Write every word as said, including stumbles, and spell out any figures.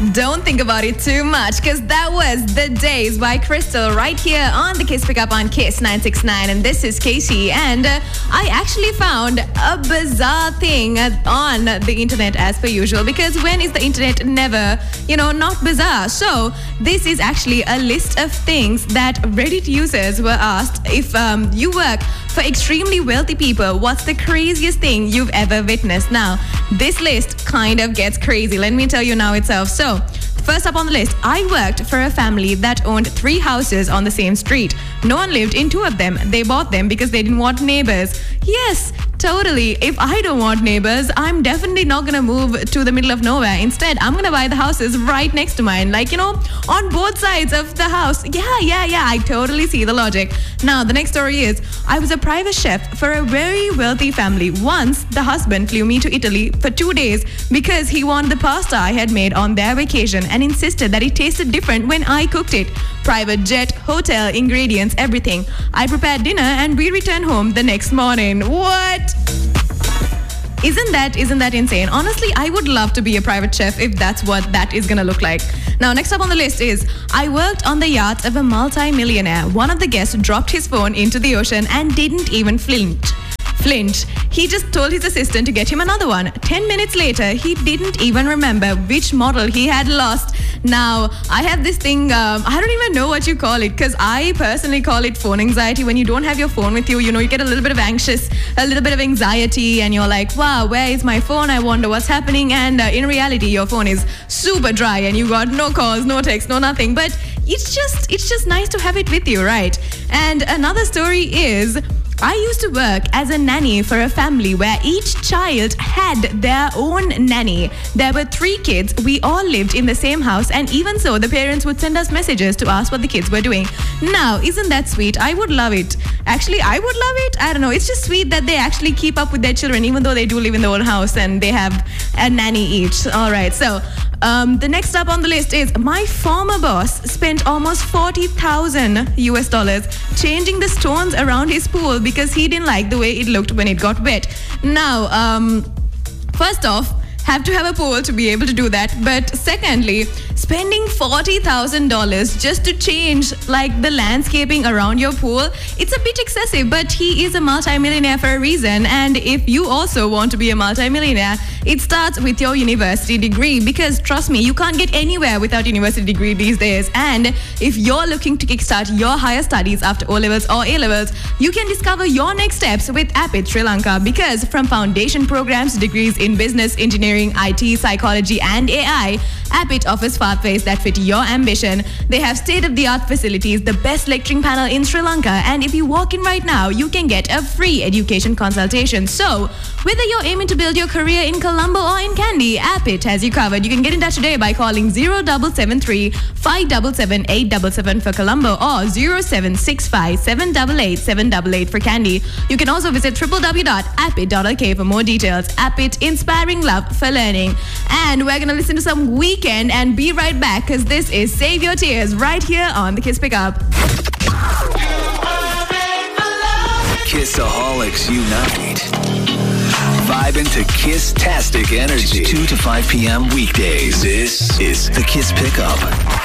Don't think about it too much, because that was The Days by Crystal right here on the Kiss Pickup on Kiss nine sixty-nine. And this is Casey. And uh, I actually found a bizarre thing on the internet as per usual, because when is the internet never, you know, not bizarre? So this is actually a list of things that Reddit users were asked. If um, you work for extremely wealthy people, what's the craziest thing you've ever witnessed? Now, this list kind of gets crazy. Let me tell you now itself. So, first up on the list, I worked for a family that owned three houses on the same street. No one lived in two of them. They bought them because they didn't want neighbors. Yes, totally. If I don't want neighbors, I'm definitely not going to move to the middle of nowhere. Instead, I'm going to buy the houses right next to mine. Like, you know, on both sides of the house. Yeah, yeah, yeah. I totally see the logic. Now, the next story is, I was a private chef for a very wealthy family. Once, the husband flew me to Italy for two days because he wanted the pasta I had made on their vacation and insisted that it tasted different when I cooked it. Private jet, hotel, ingredients, everything. I prepared dinner and we returned home the next morning. What? Isn't that, isn't that insane? Honestly, I would love to be a private chef if that's what that is going to look like. Now, next up on the list is, I worked on the yacht of a multi-millionaire. One of the guests dropped his phone into the ocean and didn't even flinch. Flinch. He just told his assistant to get him another one. Ten minutes later, he didn't even remember which model he had lost. Now, I have this thing, um, I don't even know what you call it, because I personally call it phone anxiety. When you don't have your phone with you, you know, you get a little bit of anxious, a little bit of anxiety, and you're like, wow, where is my phone? I wonder what's happening. And uh, in reality, your phone is super dry and you got no calls, no texts, no nothing. But it's just, it's just nice to have it with you, right? And another story is, I used to work as a nanny for a family where each child had their own nanny. There were three kids. We all lived in the same house, and even so, the parents would send us messages to ask what the kids were doing. Now, isn't that sweet? I would love it. Actually, I would love it. I don't know. It's just sweet that they actually keep up with their children, even though they do live in their own house and they have a nanny each. All right, so Um, the next up on the list is, my former boss spent almost forty thousand U S dollars changing the stones around his pool because he didn't like the way it looked when it got wet. Now, um, first off, have to have a pool to be able to do that. But secondly, spending forty thousand dollars just to change like the landscaping around your pool, it's a bit excessive, but he is a multi-millionaire for a reason. And if you also want to be a multi-millionaire, it starts with your university degree, because trust me, you can't get anywhere without university degree these days. And if you're looking to kickstart your higher studies after O-levels or A-levels, you can discover your next steps with Appit Sri Lanka, because from foundation programs to degrees in business, engineering, I T, psychology and A I, Appit offers pathways that fit your ambition. They have state-of-the-art facilities, the best lecturing panel in Sri Lanka, and if you walk in right now, you can get a free education consultation. So, whether you're aiming to build your career in Colombo or in Kandy, Appit has you covered. You can get in touch today by calling zero seven seven three, five seven seven, eight seven seven for Colombo or zero seven six five, seven eight eight, seven eight eight for Kandy. You can also visit w w w dot appit dot l k for more details. Appit, inspiring love for learning. And we're going to listen to some Weekend and be right back, because this is Save Your Tears right here on the Kiss Pickup. Kissaholics unite. Vibing to Kiss-tastic energy. two to five p.m. weekdays. This is the Kiss Pickup.